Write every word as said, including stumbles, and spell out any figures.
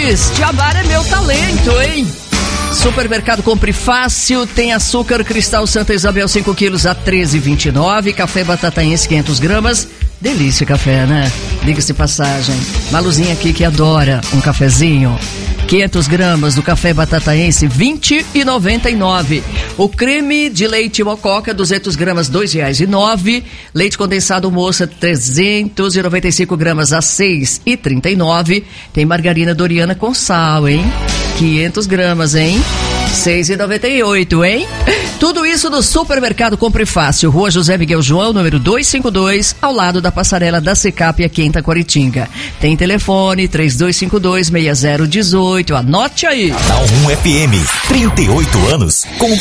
Lages, Jabar é meu talento, hein? Supermercado Compre Fácil, tem açúcar cristal Santa Isabel cinco quilos a treze e vinte e nove, café batataense quinhentas gramas, delícia café, né? Diga-se de passagem, Maluzinha aqui que adora um cafezinho, quinhentas gramas do café batataense vinte e noventa e nove. O creme de leite Mococa duzentas gramas dois reais e nove. Leite condensado Moça trezentas e noventa e cinco gramas a seis e trinta e nove. Tem margarina Doriana com sal, hein? quinhentas gramas, hein? seis e noventa e oito, hein? Tudo isso no Supermercado Compre Fácil, Rua José Miguel João, número duzentos e cinquenta e dois, ao lado da passarela da Secap aqui em Itaquaritinga. Tem telefone três dois cinco dois, seis zero um oito. Anote aí. Natal um F M, trinta e oito anos com